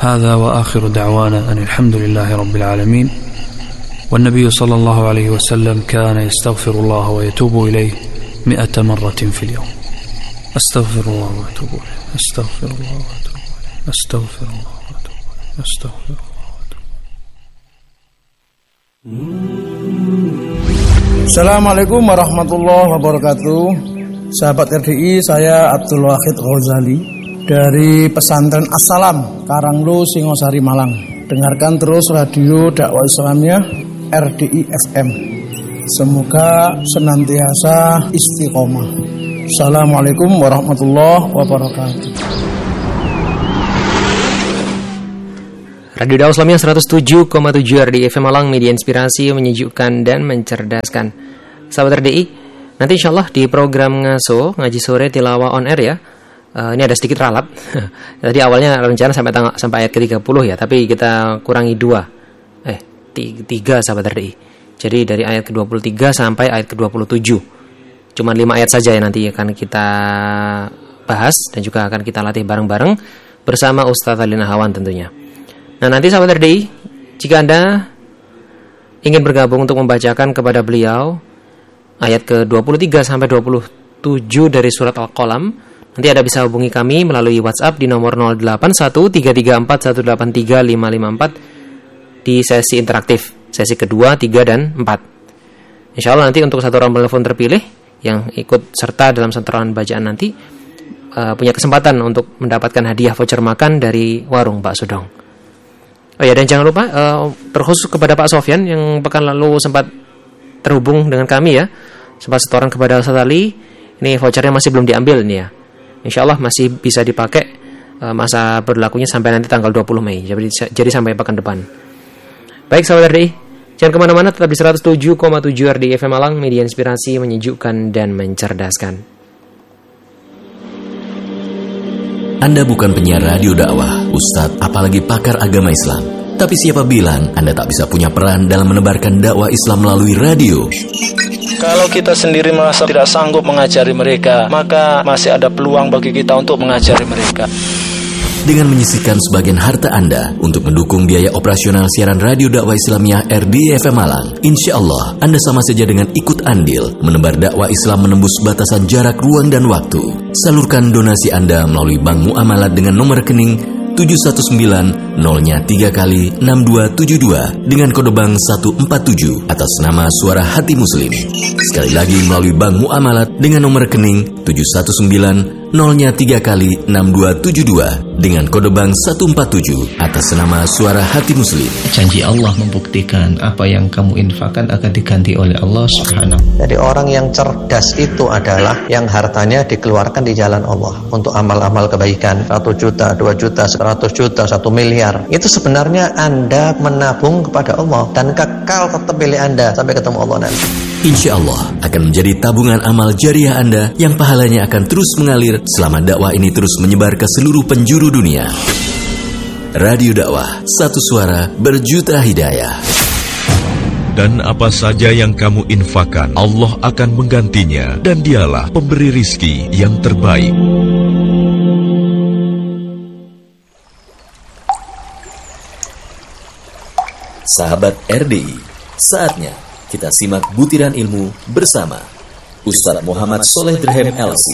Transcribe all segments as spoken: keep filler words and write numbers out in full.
هذا وآخر دعوانا أن الحمد لله رب العالمين والنبي صلى الله عليه وسلم كان يستغفر الله ويتوب إليه مئة مرة في اليوم. أستغفر الله وأتوب إليه أستغفر الله وأتوب إليه أستغفر الله وأتوب إليه أستغفر الله وأتوب إليه. Assalamualaikum warahmatullahi wabarakatuh. Sahabat R D I, saya Abdul Wahid Ghazali dari Pesantren Assalam, Karanglo, Singosari, Malang. Dengarkan terus radio dakwah Islamiyah R D I F M. Semoga senantiasa istiqomah. Assalamualaikum warahmatullahi wabarakatuh. Radio Dakwah Islamiyah seratus tujuh koma tujuh R D I F M Malang, media inspirasi, menyejukkan dan mencerdaskan. Sahabat R D I, nanti insyaallah di program Ngaso, Ngaji Sore Tilawah on Air ya. Uh, ini ada sedikit ralat. Tadi awalnya rencana sampai tang- sampai ayat ke tiga puluh ya, tapi kita kurangi dua. Eh, tiga sahabat R D I. Jadi dari ayat ke dua puluh tiga sampai ayat ke dua puluh tujuh. Cuma lima ayat saja yang nanti akan kita bahas dan juga akan kita latih bareng-bareng bersama Ustaz Ali Nahawan tentunya. Nah, nanti sahabat R D I, jika Anda ingin bergabung untuk membacakan kepada beliau ayat ke dua puluh tiga sampai dua puluh tujuh dari surat Al-Qalam, nanti Anda bisa hubungi kami melalui WhatsApp di nomor nol delapan satu tiga tiga empat satu delapan tiga lima lima empat di sesi interaktif, sesi kedua, tiga, dan empat. Insya Allah nanti untuk satu orang penelpon terpilih yang ikut serta dalam sentuhan bacaan nanti uh, punya kesempatan untuk mendapatkan hadiah voucher makan dari warung Pak Sudong. Oh ya, dan jangan lupa uh, terkhusus kepada Pak Sofyan yang pekan lalu sempat terhubung dengan kami ya, sempat setoran kepada Ustaz Ali. Ini vouchernya masih belum diambil nih ya. Insya Allah masih bisa dipakai, uh, masa berlakunya sampai nanti tanggal dua puluh Mei. Jadi, jadi sampai pekan depan. Baik sahabat R D I, jangan kemana-mana, tetap di seratus tujuh koma tujuh R D I F M Malang, media inspirasi, menyejukkan dan mencerdaskan. Anda bukan penyiar radio dakwah, ustadz, apalagi pakar agama Islam. Tapi siapa bilang Anda tak bisa punya peran dalam menebarkan dakwah Islam melalui radio? Kalau kita sendiri merasa tidak sanggup mengajari mereka, maka masih ada peluang bagi kita untuk mengajari mereka. Dengan menyisihkan sebagian harta Anda untuk mendukung biaya operasional siaran radio dakwah Islamiyah R D I F M Malang, insya Allah Anda sama saja dengan ikut andil menebar dakwah Islam menembus batasan jarak, ruang, dan waktu. Salurkan donasi Anda melalui Bank Muamalat dengan nomor rekening tujuh satu sembilan nol tiga kali enam dua tujuh dua dengan kode bank satu empat tujuh atas nama Suara Hati Muslim. Sekali lagi melalui Bank Muamalat dengan nomor rekening tujuh satu sembilan nol tiga kali enam dua tujuh dua dengan kode bank satu empat tujuh atas nama Suara Hati Muslim. Janji Allah membuktikan apa yang kamu infakkan akan diganti oleh Allah Subhanahu. Jadi orang yang cerdas itu adalah yang hartanya dikeluarkan di jalan Allah untuk amal-amal kebaikan. Satu juta, dua juta, seratus juta, satu miliar. Itu sebenarnya Anda menabung kepada Allah dan kekal tetap milik Anda sampai ketemu Allah nanti. Insya Allah akan menjadi tabungan amal jariah Anda yang pahalanya akan terus mengalir selama dakwah ini terus menyebar ke seluruh penjuru dunia. Radio dakwah, satu suara berjuta hidayah. Dan apa saja yang kamu infakkan, Allah akan menggantinya, dan dialah pemberi rizki yang terbaik. Sahabat R D I, saatnya kita simak butiran ilmu bersama Ustaz Muhammad Soleh Dirhem L C.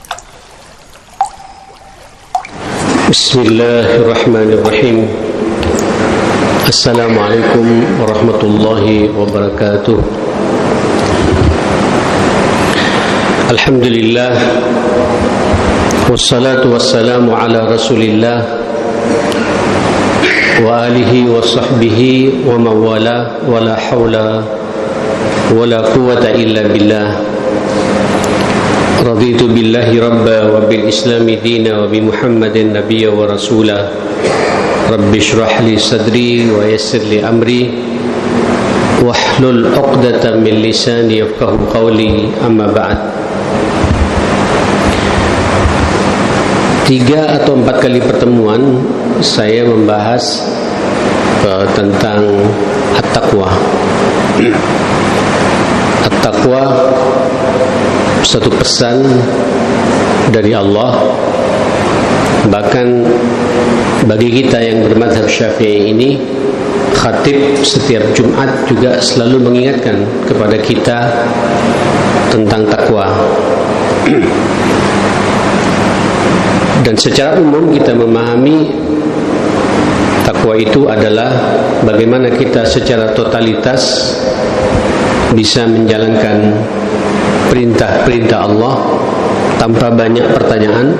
Bismillahirrahmanirrahim. Assalamualaikum warahmatullahi wabarakatuh. Alhamdulillah, wassalatu wassalamu ala rasulillah wa alihi wa sahbihi wa mawala, wa la hawla wa la quwata illa billah. Raditu billahi rabba wa bil islami dina wa bi muhammadin nabiyya wa rasula. Rabbi shrah li sadri wa yassir li amri wahlul uqdatan min lisani yafqahu qawli, amma ba'd. Tiga atau empat kali pertemuan saya membahas uh, tentang at-taqwa. At-taqwa satu pesan dari Allah Bahkan bagi kita yang bermadzhab Syafi'i ini, khatib setiap Jumat juga selalu mengingatkan kepada kita tentang takwa. Dan secara umum kita memahami takwa itu adalah bagaimana kita secara totalitas bisa menjalankan perintah-perintah Allah tanpa banyak pertanyaan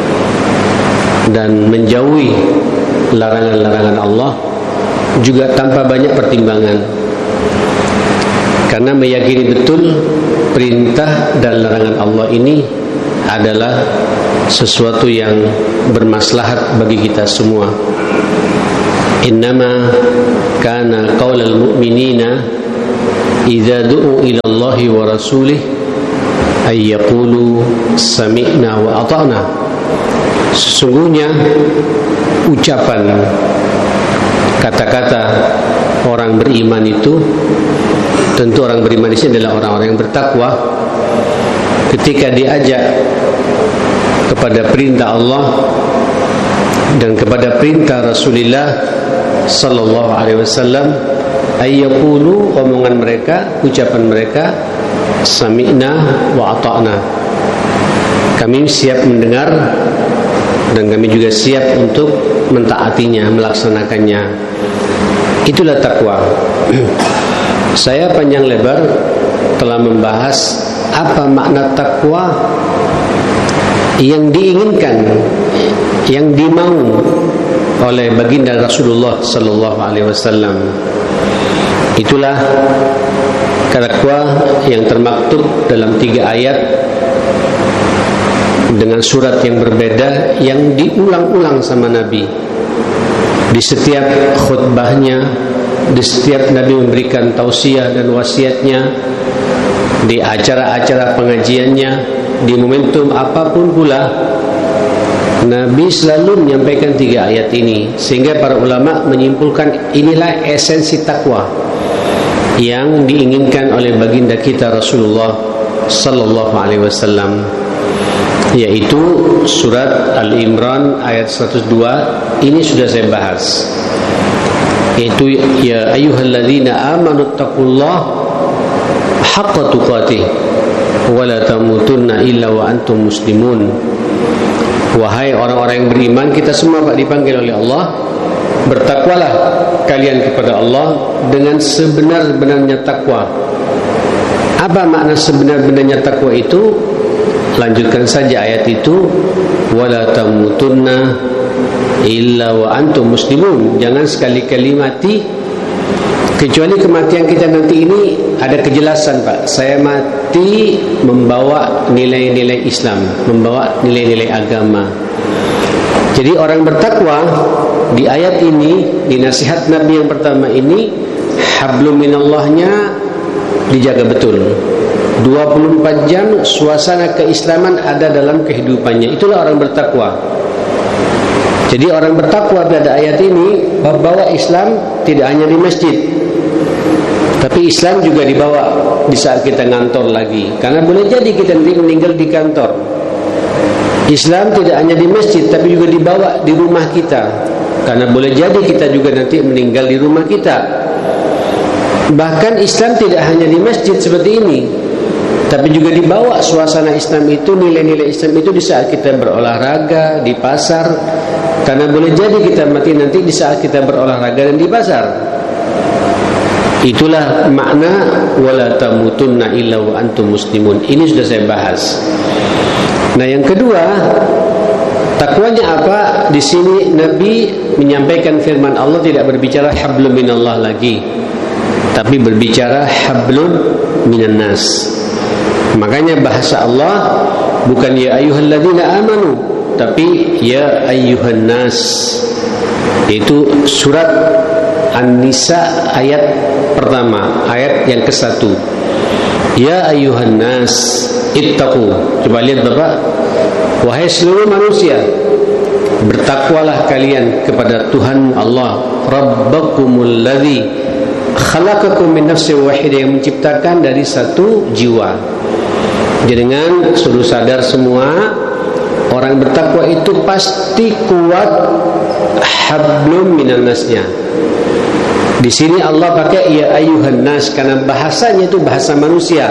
dan menjauhi larangan-larangan Allah juga tanpa banyak pertimbangan, karena meyakini betul perintah dan larangan Allah ini adalah sesuatu yang bermaslahat bagi kita semua. Innama kana qaulal mu'minina idza du'u ila Allahi wa rasulih ay yaqulu sami'na wa ata'na. Sesungguhnya ucapan kata-kata orang beriman itu, tentu orang beriman di sini adalah orang-orang yang bertakwa, ketika diajak kepada perintah Allah dan kepada perintah Rasulullah sallallahu alaihi wasallam, ayyaqulu, omongan mereka, ucapan mereka, sami'na wa ata'na, kami siap mendengar dan kami juga siap untuk mentaatinya, melaksanakannya. Itulah takwa. Saya panjang lebar telah membahas apa makna takwa yang diinginkan, yang dimau oleh baginda Rasulullah sallallahu alaihi wasallam. Itulah takwa yang termaktub dalam tiga ayat dengan surat yang berbeda yang diulang-ulang sama Nabi. Di setiap khutbahnya, di setiap Nabi memberikan tausiah dan wasiatnya, di acara-acara pengajiannya, di momentum apapun pula, Nabi selalu menyampaikan tiga ayat ini, sehingga para ulama menyimpulkan inilah esensi takwa yang diinginkan oleh baginda kita Rasulullah sallallahu alaihi wasallam, yaitu surat Al-Imran ayat seratus dua. Ini sudah saya bahas, yaitu ya ayyuhalladzina amanu taqullaha haqqa tuqatih wa la tamutunna illa wa antum muslimun. Wahai orang-orang yang beriman, kita semua Pak dipanggil oleh Allah, bertakwalah kalian kepada Allah dengan sebenar-benarnya takwa. Apa makna sebenar-benarnya takwa itu? Lanjutkan saja ayat itu, wala tamutunna illa wa antum muslimun. Jangan sekali-kali mati kecuali kematian kita nanti ini ada kejelasan, Pak. Saya mati membawa nilai-nilai Islam, membawa nilai-nilai agama. Jadi orang bertakwa di ayat ini, di nasihat Nabi yang pertama ini, hablum minallahnya dijaga betul. dua puluh empat jam suasana keislaman ada dalam kehidupannya. Itulah orang bertakwa. Jadi orang bertakwa pada ayat ini membawa Islam tidak hanya di masjid, tapi Islam juga dibawa di saat kita ngantor lagi. Karena boleh jadi kita nanti meninggal di kantor. Islam tidak hanya di masjid, tapi juga dibawa di rumah kita. Karena boleh jadi kita juga nanti meninggal di rumah kita. Bahkan Islam tidak hanya di masjid seperti ini, tapi juga dibawa suasana Islam itu, nilai-nilai Islam itu di saat kita berolahraga di pasar. Karena boleh jadi kita mati nanti di saat kita berolahraga dan di pasar. Itulah makna wala tamutunna illa wa antum muslimun. Ini sudah saya bahas. Nah, yang kedua, takwanya apa? Di sini Nabi menyampaikan firman Allah, tidak berbicara hablum minallah lagi, tapi berbicara hablum minan nas. Makanya bahasa Allah bukan ya ayyuhalladzina amanu, tapi ya ayyuhan nas. Itu surat An-Nisa ayat pertama, ayat yang ke satu. Ya ayyuhan nas ittaqu. Coba lihat Bapak, wahai seluruh manusia, bertakwalah kalian kepada Tuhan Allah, Rabbakumul ladzi khalaqakum min nafsin wahidah, yang menciptakan dari satu jiwa. Jadi dengan suruh sadar semua, orang bertakwa itu pasti kuat hablum minan nasnya. Di sini Allah pakai ya ayyuhan nas karena bahasanya itu bahasa manusia.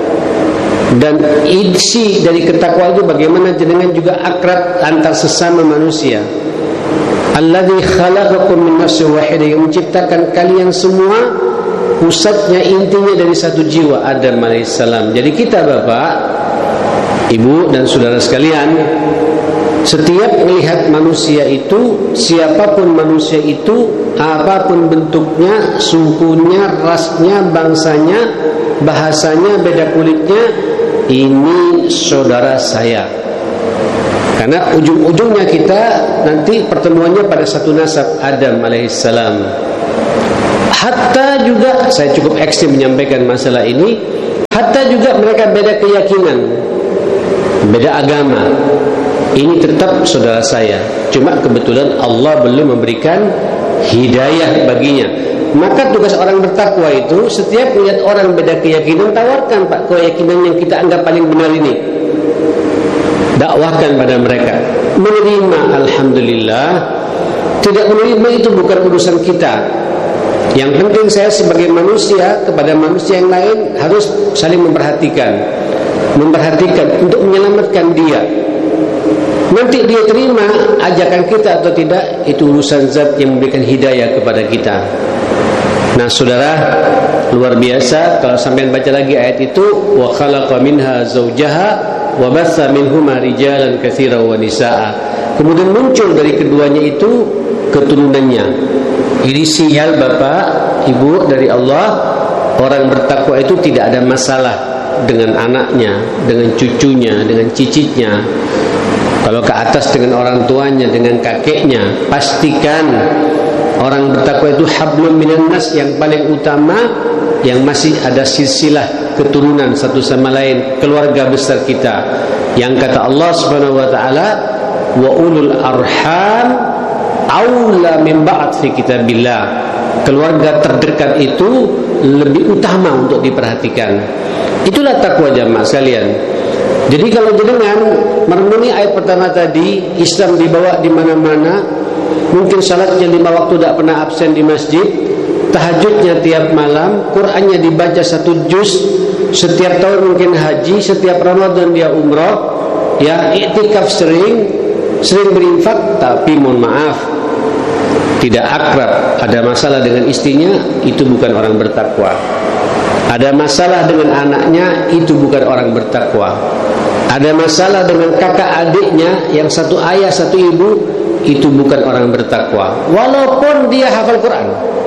Dan isi dari ketakwaan itu bagaimana jenengan juga akrab antar sesama manusia. Alladzi khalaqakum min nafsin wahidah, yang menciptakan kalian semua pusatnya intinya dari satu jiwa, Adam alaihissalam. Jadi kita Bapak, Ibu dan saudara sekalian, setiap melihat manusia itu, siapapun manusia itu, apapun bentuknya, sukunya, rasnya, bangsanya, bahasanya, beda kulitnya, ini saudara saya. Karena ujung-ujungnya kita nanti pertemuannya pada satu nasab, Adam alaihissalam. Hatta juga, saya cukup ekstrim menyampaikan masalah ini, hatta juga mereka beda keyakinan, beda agama, ini tetap saudara saya. Cuma kebetulan Allah belum memberikan hidayah baginya. Maka tugas orang bertakwa itu, setiap melihat orang beda keyakinan, tawarkan Pak keyakinan yang kita anggap paling benar ini, dakwahkan pada mereka. Menerima, alhamdulillah. Tidak menerima itu bukan urusan kita. Yang penting saya sebagai manusia kepada manusia yang lain harus saling memperhatikan, memperhatikan untuk menyelamatkan dia. Nanti dia terima ajakan kita atau tidak, itu urusan zat yang memberikan hidayah kepada kita. Nah saudara, luar biasa kalau sampean baca lagi ayat itu, wa khalaqa minha zawjaha wa batha minhuma rijalan katsiran wa nisaa. Kemudian muncul dari keduanya itu keturunannya. Ini sinyal Bapak, Ibu dari Allah, orang bertakwa itu tidak ada masalah dengan anaknya, dengan cucunya, dengan cicitnya. Kalau ke atas dengan orang tuanya, dengan kakeknya, pastikan orang bertakwa itu hablum minan nas, yang paling utama, yang masih ada silsilah keturunan satu sama lain, keluarga besar kita. Yang kata Allah Subhanahu wa taala, wa ulul arham aula min ba'd fi kitabillah. Keluarga terdekat itu lebih utama untuk diperhatikan. Itulah takwa jamaah sekalian. Jadi kalau jenengan merenungi ayat pertama tadi, Islam dibawa di mana-mana, mungkin salatnya lima waktu tidak pernah absen di masjid, tahajudnya tiap malam, Qur'annya dibaca satu juz, setiap tahun mungkin haji, setiap Ramadan dia umrah, ya iktikaf sering, sering berinfak, tapi mohon maaf, tidak akrab, ada masalah dengan istrinya, itu bukan orang bertakwa. Ada masalah dengan anaknya, itu bukan orang bertakwa. Ada masalah dengan kakak adiknya yang satu ayah satu ibu, itu bukan orang bertakwa, walaupun dia hafal Quran.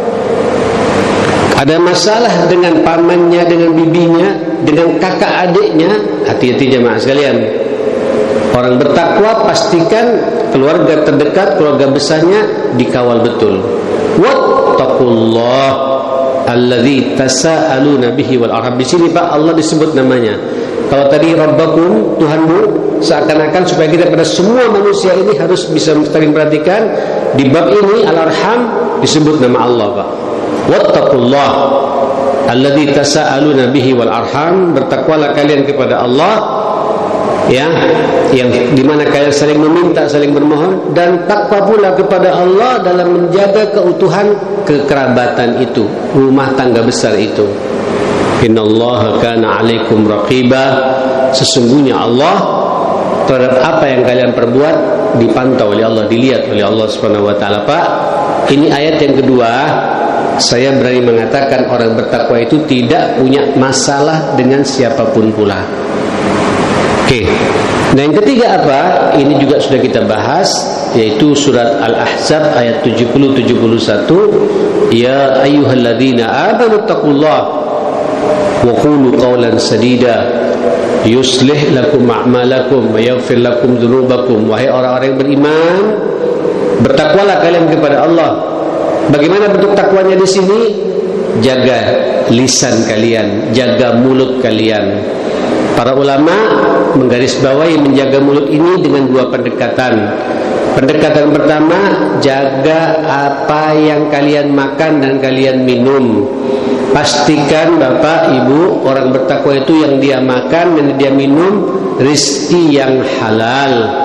Ada masalah dengan pamannya, dengan bibinya, dengan kakak adiknya, hati-hati jemaah sekalian. Orang bertakwa pastikan keluarga terdekat, keluarga besarnya dikawal betul. Wattaqullah alladzi tasaaluna bihi wal arham. Di sini Pak Allah disebut namanya. Kalau tadi Rabbakum, Tuhanmu, seakan-akan supaya kita pada semua manusia ini harus bisa saling perhatikan. Di bab ini al-arham disebut nama Allah Pak. Wattaqullah alladzi tasaaluna bihi wal arham. Bertakwalah kalian kepada Allah, ya, yang dimana kalian saling meminta, saling bermohon, dan takwa pula kepada Allah dalam menjaga keutuhan kekerabatan itu, rumah tangga besar itu. Innallaha kana 'alaikum raqiba. Sesungguhnya Allah terhadap apa yang kalian perbuat dipantau oleh Allah, dilihat oleh Allah Subhanahu wa taala. Pak, ini ayat yang kedua. Saya berani mengatakan orang bertakwa itu tidak punya masalah dengan siapapun pula. Oke. Nah yang ketiga apa? Ini juga sudah kita bahas, yaitu surat Al-Ahzab ayat tujuh puluh tujuh puluh satu. Ya ayyuhalladzina amanu taqullaha wa qulu qawlan sadida yuslih lakum a'malakum wa yaghfir lakum dzunubakum. Wahai orang-orang yang beriman, bertakwalah kalian kepada Allah. Bagaimana bentuk takwanya di sini? Jaga lisan kalian, jaga mulut kalian. Para ulama menggarisbawahi menjaga mulut ini dengan dua pendekatan. Pendekatan pertama, jaga apa yang kalian makan dan kalian minum. Pastikan Bapak Ibu, orang bertakwa itu yang dia makan dan dia minum rizki yang halal.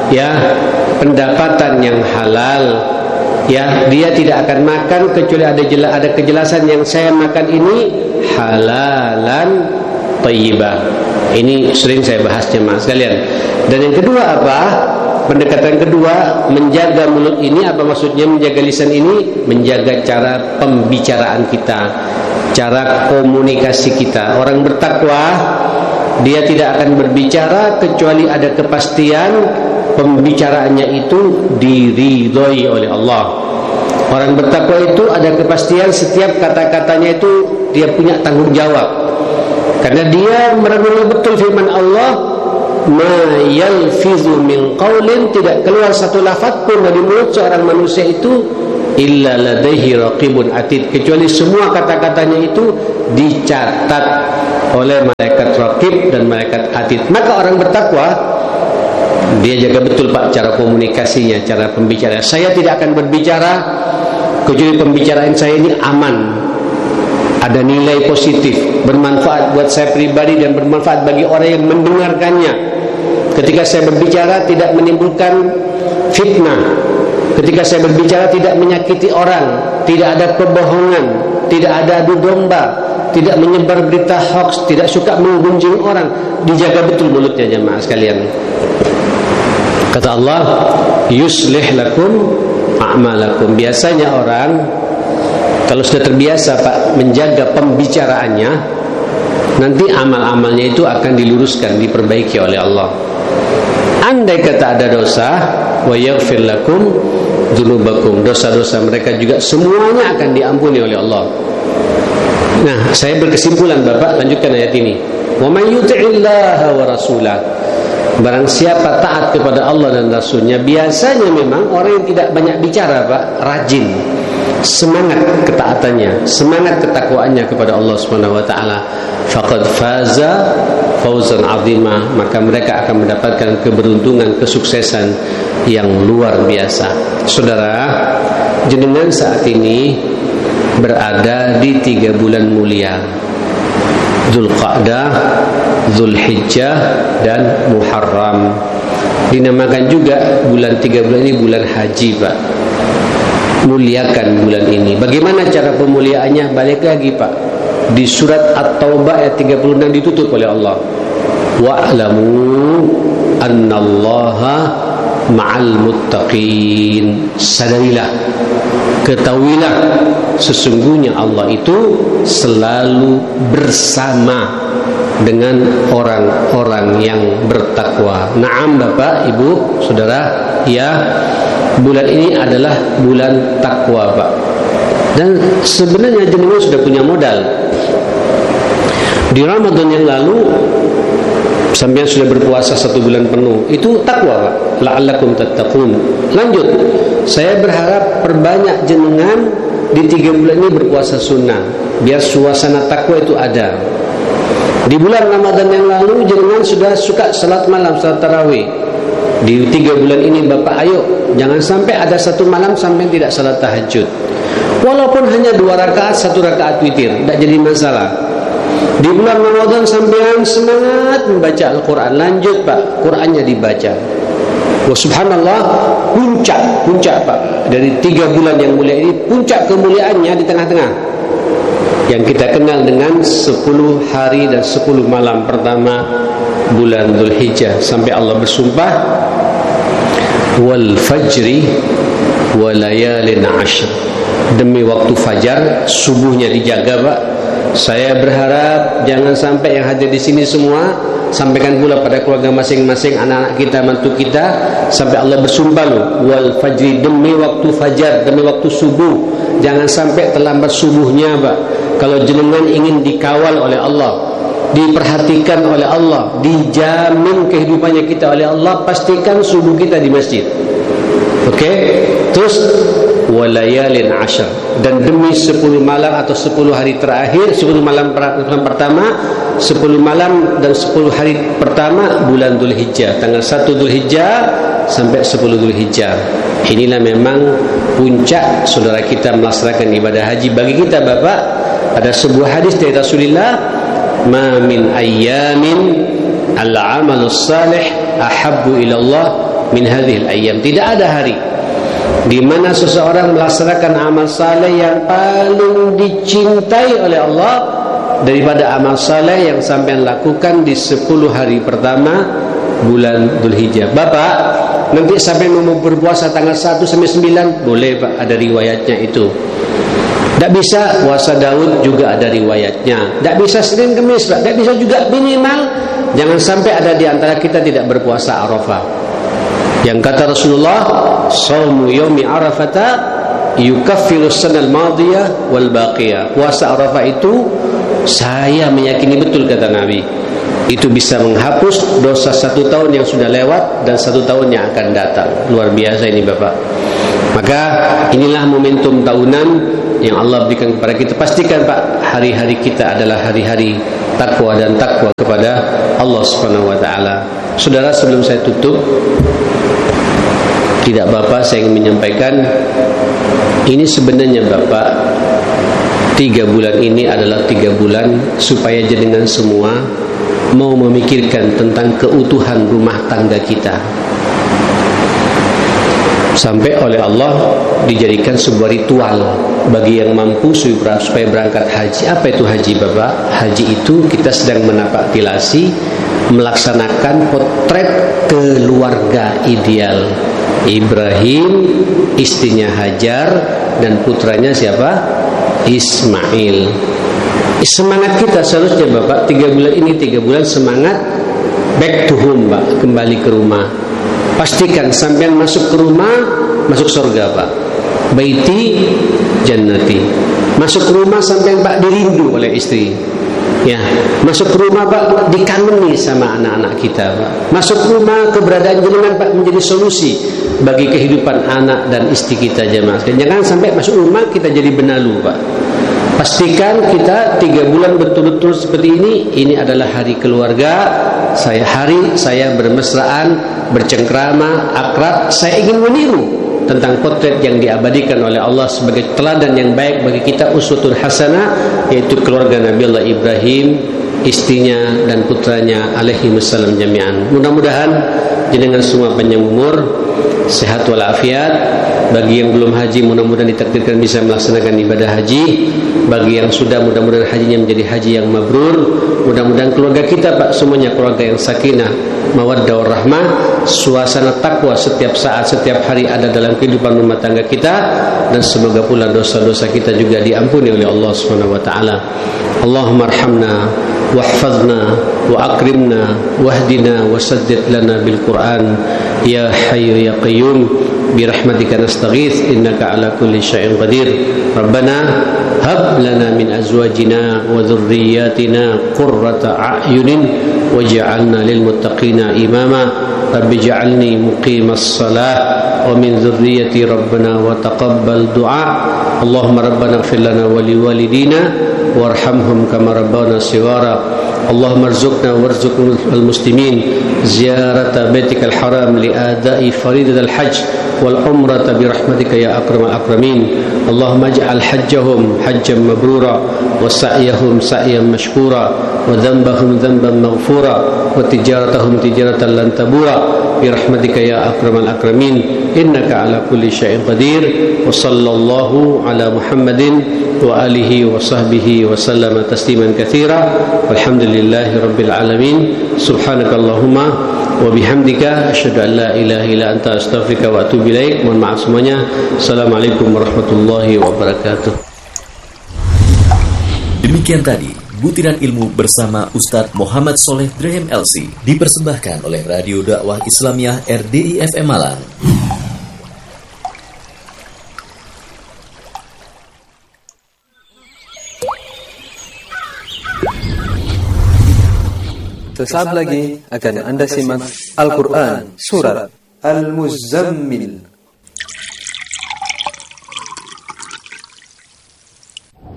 ya pendapatan yang halal, ya dia tidak akan makan kecuali ada jela, ada kejelasan yang saya makan ini halalan thayyibah. Ini sering saya bahas jemaah sekalian. Dan yang kedua apa? Pendekatan kedua, menjaga mulut ini apa maksudnya menjaga lisan ini? Menjaga cara pembicaraan kita, cara komunikasi kita. Orang bertakwa dia tidak akan berbicara kecuali ada kepastian pembicaraannya itu diridhoi oleh Allah. Orang bertakwa itu ada kepastian setiap kata-katanya itu dia punya tanggung jawab. Karena dia merenungi betul firman Allah, ma yalfizu min qaulin, tidak keluar satu lafaz pun dari mulut seorang manusia itu illa ladaihi raqibun atid, kecuali semua kata-katanya itu dicatat oleh malaikat raqib dan malaikat atid. Maka orang bertakwa dia jaga betul Pak cara komunikasinya, cara pembicaraan. Saya tidak akan berbicara kecuali pembicaraan saya ini aman, ada nilai positif, bermanfaat buat saya pribadi dan bermanfaat bagi orang yang mendengarkannya. Ketika saya berbicara tidak menimbulkan fitnah, ketika saya berbicara tidak menyakiti orang, tidak ada kebohongan, tidak ada adu domba, tidak menyebar berita hoax, tidak suka menggunjing orang. Dijaga betul mulutnya jemaah sekalian. Kata Allah, yuslih lakum a'malakum. Biasanya orang kalau sudah terbiasa Pak menjaga pembicaraannya, nanti amal-amalnya itu akan diluruskan, diperbaiki oleh Allah. Andai kata ada dosa, wa yaghfir lakum dzunubakum, dosa-dosa mereka juga semuanya akan diampuni oleh Allah. Nah, saya berkesimpulan Bapak, lanjutkan ayat ini. Wa may yuti'illaha wa rasulah, barang siapa taat kepada Allah dan Rasulnya. Biasanya memang orang yang tidak banyak bicara Pak, rajin, semangat ketaatannya, semangat ketakwaannya kepada Allah Subhanahu wa taala, faqad faza fawzan 'azima, maka mereka akan mendapatkan keberuntungan, kesuksesan yang luar biasa. Saudara, jenengan saat ini berada di tiga bulan mulia, Dzulqa'dah, Dzulhijjah dan Muharram. Dinamakan juga bulan tiga bulan ini bulan haji Pak. Muliakan bulan ini. Bagaimana cara pemuliaannya? Balik lagi Pak, di surat At-Taubah ayat tiga puluh enam ditutup oleh Allah, wa'lamu annallaha ma'al muttaqin. Sadarilah, ketahuilah sesungguhnya Allah itu selalu bersama dengan orang-orang yang bertakwa. Naam Bapak, Ibu, Saudara, ya, bulan ini adalah bulan takwa Pak. Dan sebenarnya jenengan sudah punya modal. Di Ramadan yang lalu sampai sudah berpuasa satu bulan penuh, itu takwa Pak, la'allakum tattaqun. Lanjut, saya berharap perbanyak jenengan di tiga bulan ini berpuasa sunnah, biar suasana takwa itu ada. Di bulan Ramadan yang lalu jenengan sudah suka salat malam, salat tarawih. Di tiga bulan ini Bapak ayo, jangan sampai ada satu malam sampai tidak salat tahajud. Walaupun hanya dua rakaat, satu rakaat witir, tidak jadi masalah. Di bulan Ramadan sampean semangat membaca Al-Quran. Lanjut Pak, Qurannya dibaca. Wah subhanallah, puncak, puncak Pak, dari tiga bulan yang mulia ini, puncak kemuliaannya di tengah-tengah, yang kita kenal dengan sepuluh hari dan sepuluh malam pertama bulan Dzulhijjah. Sampai Allah bersumpah, wal fajri wa layalin ashr, demi waktu fajar, subuhnya dijaga Pak. Saya berharap jangan sampai yang hadir di sini semua, sampaikan pula pada keluarga masing-masing, anak-anak kita, mantu kita, sampai Allah bersumpah loh, wal fajri, demi waktu fajar, demi waktu subuh, jangan sampai terlambat subuhnya Pak. Kalau jenengan ingin dikawal oleh Allah, diperhatikan oleh Allah, dijamin kehidupannya kita oleh Allah, pastikan subuh kita di masjid. Oke, okay? Terus walayalin ashar, dan demi sepuluh malam atau sepuluh hari terakhir, sepuluh malam pertama, sepuluh malam dan sepuluh hari pertama bulan Dzulhijjah, tanggal satu Dzulhijjah sampai sepuluh Dzulhijjah. Inilah memang puncak saudara kita melaksanakan ibadah haji. Bagi kita Bapak, ada sebuah hadis dari Rasulullah, ma min ayyamin al-amalus salih ahabbu ila Allah min hadhil ayyam. Tidak ada hari di mana seseorang melaksanakan amal saleh yang paling dicintai oleh Allah daripada amal saleh yang sampean lakukan di sepuluh hari pertama bulan Dzulhijjah. Bapak, nanti sampai mau berpuasa tanggal satu sampai sembilan boleh Pak, ada riwayatnya itu. Tidak bisa puasa Daud juga ada riwayatnya. Tidak bisa Senin Kemis Pak, tidak bisa juga, minimal jangan sampai ada di antara kita tidak berpuasa Arafah. Yang kata Rasulullah, "Shaumu yaumi Arafata yukaffiru sanal madiyah wal baqiyah." Puasa Arafah itu saya meyakini betul kata Nabi, itu bisa menghapus dosa satu tahun yang sudah lewat dan satu tahun yang akan datang. Luar biasa ini Bapak. Maka inilah momentum tahunan yang Allah berikan kepada kita. Pastikan Pak, hari-hari kita adalah hari-hari takwa dan takwa kepada Allah Subhanahu wa taala. Saudara, sebelum saya tutup, tidak Bapak, saya ingin menyampaikan ini sebenarnya Bapak, tiga bulan ini adalah tiga bulan supaya jenengan semua mau memikirkan tentang keutuhan rumah tangga kita, sampai oleh Allah dijadikan sebuah ritual bagi yang mampu supaya berangkat haji. Apa itu haji Bapak? Haji itu kita sedang menapaktilasi, melaksanakan potret keluarga ideal Ibrahim, istrinya Hajar, dan putranya siapa? Ismail. Semangat kita seharusnya Bapak, tiga bulan ini tiga bulan semangat back to home Pak, kembali ke rumah. Pastikan sampean masuk ke rumah, masuk surga Pak. Baiti jannati. Masuk ke rumah sampean Pak dirindu oleh istri. Ya, masuk ke rumah Pak dikaneni sama anak-anak kita Pak. Masuk ke rumah, keberadaan jenengan Pak menjadi solusi bagi kehidupan anak dan istri kita jemaah. Jangan sampai masuk rumah kita jadi benalu Pak. Pastikan kita tiga bulan betul-betul seperti ini. Ini adalah hari keluarga. Saya hari saya bermesraan, bercengkrama, akrab. Saya ingin meniru tentang potret yang diabadikan oleh Allah sebagai teladan yang baik bagi kita, uswatun hasanah, yaitu keluarga Nabi Allah Ibrahim, istrinya dan putranya alaihi wassalam jami'an. Mudah-mudahan jenengan semua panjang umur, sehat walafiat. Bagi yang belum haji, mudah-mudahan ditakdirkan bisa melaksanakan ibadah haji. Bagi yang sudah, mudah-mudahan hajinya menjadi haji yang mabrur. Mudah-mudahan keluarga kita Pak semuanya keluarga yang sakinah, mawaddah warahmah, suasana takwa setiap saat, setiap hari ada dalam kehidupan rumah tangga kita, dan semoga pula dosa-dosa kita juga diampuni oleh Allah Subhanahu wa taala. Allahumma arhamna wahfazna wa akrimna wahdina wasaddid lana bil Qur'an ya hayyu ya qayyum birahmatika nastaghits innaka ala kulli syai'in qadir. Rabbana hab lana min azwajina wa dhurriyyatina qurrata a'yunin waj'alna lil muttaqina imama. Rabbi ij'alni muqimas shalah wa min dhurriyyati rabbana wa taqabbal du'a. Allahumma rabbana ighfir lana wa liwalidina warhamhum kama rabbana shighara. Allahumma arzuqna warzuqal muslimin ziyarata baitikal haram li ada'i faridatal hajj wal umrata bi rahmatika ya akramal akramin. Allahumma ij'al hajjahum hajjan mabrura wa sa'yahum sa'yan mashkura wa dhanbahum dhanban maghfura wa tijaratahum tijaratan lan tabura bi rahmatika ya akramal akramin innaka ala kulli syai'in qadir. Wa sallallahu ala Muhammadin wa alihi wa sahbihi wa sallama tasliman katsira walhamdulillahi rabbil alamin. Subhanakallahumma wa bihamdika asyhadu an la ilaha illa anta astaghfiruka wa atubu ilaik. Mohon maaf semuanya. Assalamualaikum warahmatullahi wabarakatuh. Demikian tadi butiran ilmu bersama Ustadz Muhammad Soleh Drehem L C, dipersembahkan oleh Radio Dakwah Islamiyah R D I F M Malang. Sesaat lagi akan Anda simak Al-Quran Surat Al-Muzammil.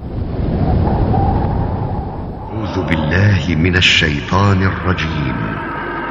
أعوذ بالله من الشيطان الرجيم